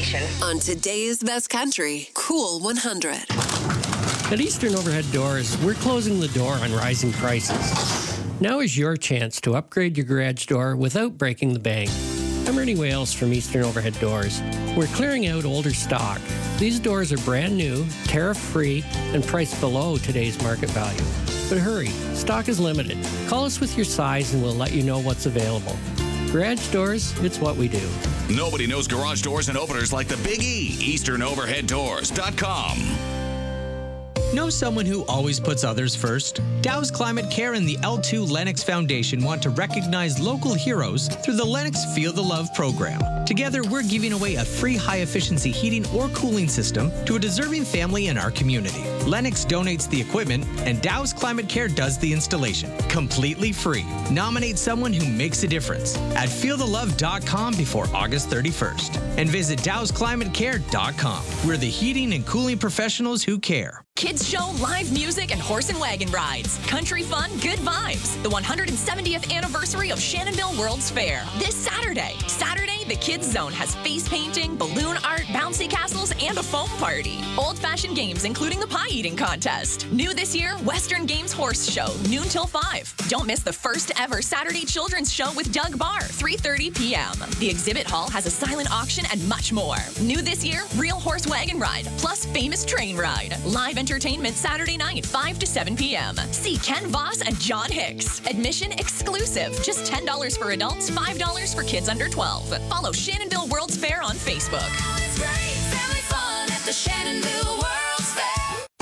station. On today's best country, Cool 100. At Eastern Overhead Doors, we're closing the door on rising prices. Now is your chance to upgrade your garage door without breaking the bank. I'm Ernie Wales from Eastern Overhead Doors. We're clearing out older stock. These doors are brand new, tariff-free, and priced below today's market value. But hurry, stock is limited. Call us with your size and we'll let you know what's available. Garage doors, it's what we do. Nobody knows garage doors and openers like the Big E. EasternOverheadDoors.com. Know someone who always puts others first? Dow's Climate Care and the L2 Lennox Foundation want to recognize local heroes through the Lennox Feel the Love program. Together, we're giving away a free high-efficiency heating or cooling system to a deserving family in our community. Lennox donates the equipment, and Dow's Climate Care does the installation, completely free. Nominate someone who makes a difference at feelthelove.com before August 31st. And visit dowsclimatecare.com. We're the heating and cooling professionals who care. Kids show, live music, and horse and wagon rides. Country fun, good vibes. The 170th anniversary of Shannonville World's Fair. This Saturday. The Kids Zone has face painting, balloon art, bouncy castles, and a foam party. Old-fashioned games, including the pie eating contest. New this year, Western Games Horse Show, noon till 5. Don't miss the first ever Saturday Children's Show with Doug Barr, 3:30 p.m. The exhibit hall has a silent auction and much more. New this year, Real Horse Wagon Ride, plus Famous Train Ride. Live entertainment Saturday night, 5 to 7 p.m. See Ken Voss and John Hicks. Admission exclusive. Just $10 for adults, $5 for kids under 12. Follow Shannonville World's Fair on Facebook. It's great family fun at the Shannonville World's Fair.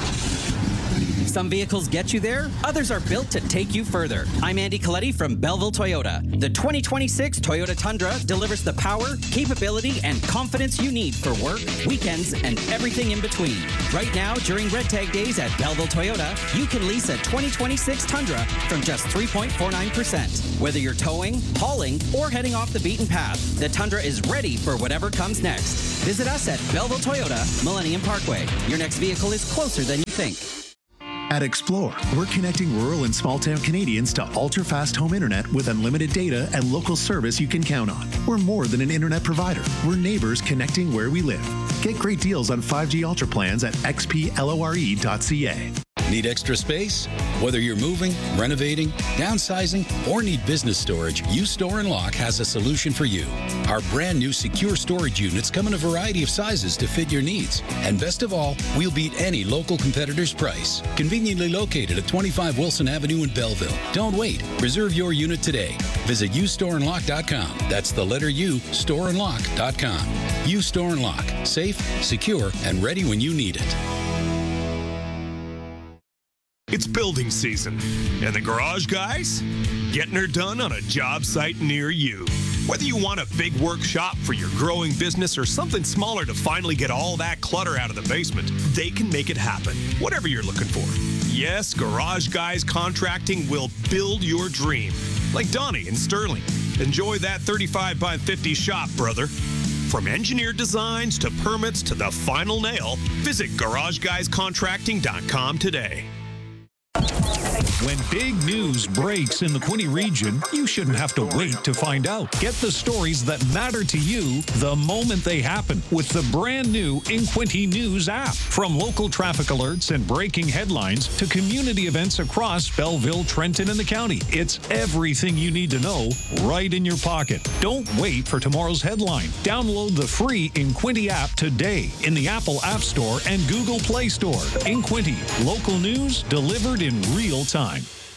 Some vehicles get you there, others are built to take you further. I'm Andy Coletti from Belleville Toyota. The 2026 Toyota Tundra delivers the power, capability, and confidence you need for work, weekends, and everything in between. Right now, during Red Tag Days at Belleville Toyota, you can lease a 2026 Tundra from just 3.49%. Whether you're towing, hauling, or heading off the beaten path, the Tundra is ready for whatever comes next. Visit us at Belleville Toyota, Millennium Parkway. Your next vehicle is closer than you think. At Explore, we're connecting rural and small-town Canadians to ultra-fast home internet with unlimited data and local service you can count on. We're more than an internet provider. We're neighbors connecting where we live. Get great deals on 5G Ultra plans at xplore.ca. Need extra space? Whether you're moving, renovating, downsizing, or need business storage, U-Store & Lock has a solution for you. Our brand new secure storage units come in a variety of sizes to fit your needs. And best of all, we'll beat any local competitor's price. Conveniently located at 25 Wilson Avenue in Belleville. Don't wait. Reserve your unit today. Visit ustoreandlock.com. That's the letter U, storeandlock.com. U-Store & Lock. Safe, secure, and ready when you need it. It's building season, and the garage guys getting her done on a job site near you. Whether you want a big workshop for your growing business or something smaller to finally get all that clutter out of the basement, they can make it happen, whatever you're looking for. Yes, Garage Guys Contracting will build your dream. Like Donnie in Sterling. Enjoy that 35 by 50 shop, brother. From engineered designs to permits to the final nail, visit GarageGuysContracting.com today. When big news breaks in the Quinte region, you shouldn't have to wait to find out. Get the stories that matter to you the moment they happen with the brand new InQuinte News app. From local traffic alerts and breaking headlines to community events across Belleville, Trenton, and the county. It's everything you need to know right in your pocket. Don't wait for tomorrow's headline. Download the free InQuinte app today in the Apple App Store and Google Play Store. InQuinte, local news delivered in real time.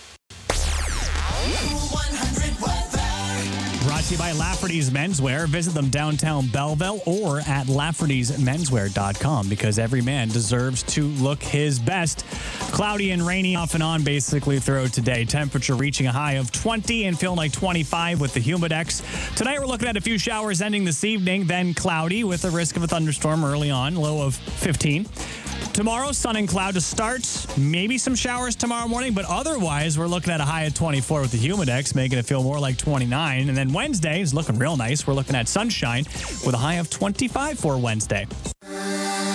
Brought to you by Lafferty's Menswear. Visit them downtown Belleville or at Lafferty'sMenswear.com because every man deserves to look his best. Cloudy and rainy off and on basically throughout today. Temperature reaching a high of 20 and feeling like 25 with the Humidex. Tonight we're looking at a few showers ending this evening, then cloudy with the risk of a thunderstorm early on, low of 15. Tomorrow, sun and cloud to start. Maybe some showers tomorrow morning, but otherwise, we're looking at a high of 24 with the Humidex, making it feel more like 29. And then Wednesday is looking real nice. We're looking at sunshine with a high of 25 for Wednesday.